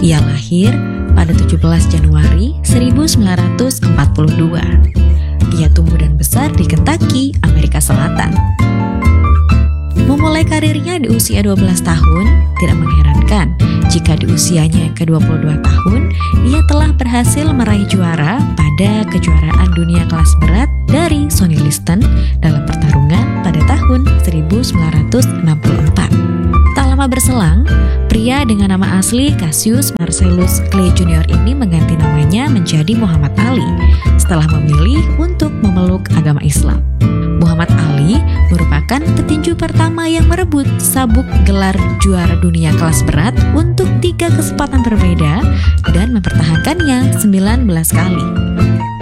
Ia lahir pada 17 Januari 1942. Ia tumbuh dan besar di Kentucky, Amerika Selatan. Memulai karirnya di usia 12 tahun, tidak mengherankan jika di usianya yang ke-22 tahun, ia telah berhasil meraih juara pada kejuaraan dunia kelas berat dari Sonny Liston dalam pertarungan pada tahun 1964. Tak lama berselang, pria dengan nama asli Cassius Marcellus Clay Jr. ini mengganti namanya menjadi Muhammad Ali setelah memilih untuk memeluk agama Islam. Muhammad Ali merupakan petinju pertama yang merebut sabuk gelar juara dunia kelas berat untuk 3 kesempatan berbeda dan mempertahankannya 19 kali.